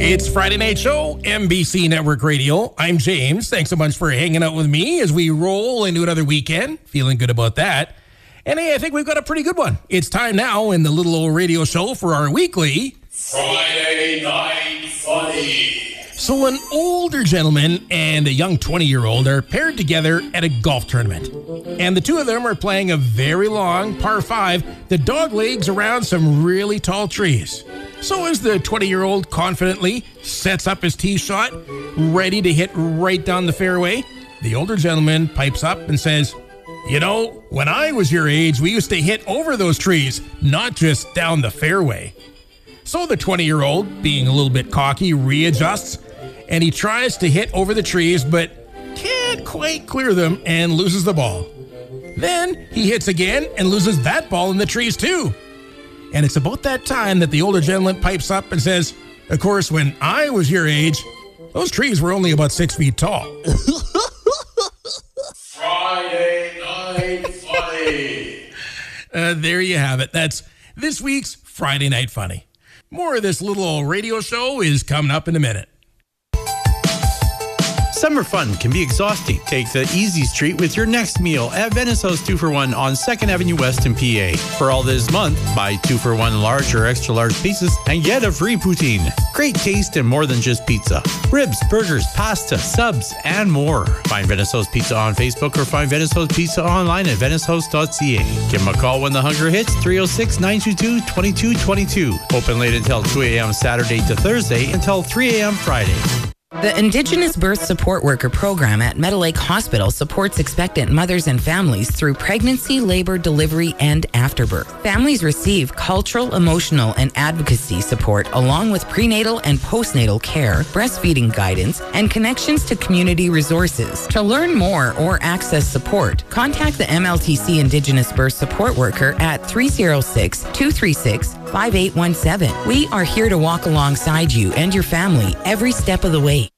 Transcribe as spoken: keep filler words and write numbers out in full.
It's Friday Night Show, N B C Network Radio. I'm James. Thanks so much for hanging out with me as we roll into another weekend. Feeling good about that. And hey, I think we've got a pretty good one. It's time now in the little old radio show for our weekly Friday Night Funny. So an older gentleman and a young twenty-year-old are paired together at a golf tournament. And the two of them are playing a very long par five that doglegs around some really tall trees. So as the twenty-year-old confidently sets up his tee shot, ready to hit right down the fairway, the older gentleman pipes up and says, "You know, when I was your age, we used to hit over those trees, not just down the fairway." So the twenty-year-old, being a little bit cocky, readjusts, and he tries to hit over the trees, but can't quite clear them and loses the ball. Then he hits again and loses that ball in the trees too. And it's about that time that the older gentleman pipes up and says, "Of course, when I was your age, those trees were only about six feet tall." Friday Night Funny. Uh, there you have it. That's this week's Friday Night Funny. More of this little old radio show is coming up in a minute. Summer fun can be exhausting. Take the easy street with your next meal at Venice House two for one on second Avenue West in P A. For all this month, buy two for one large or extra large pizzas and get a free poutine. Great taste and more than just pizza. Ribs, burgers, pasta, subs, and more. Find Venice House Pizza on Facebook or find Venice House Pizza online at venice house dot c a. Give them a call when the hunger hits, three oh six, nine two two, two two two two. Open late until two a.m. Saturday to Thursday until three a.m. Friday. The Indigenous Birth Support Worker program at Meadow Lake Hospital supports expectant mothers and families through pregnancy, labor, delivery, and afterbirth. Families receive cultural, emotional, and advocacy support along with prenatal and postnatal care, breastfeeding guidance, and connections to community resources. To learn more or access support, contact the M L T C Indigenous Birth Support Worker at three oh six, two three six, five eight one seven. We are here to walk alongside you and your family every step of the way.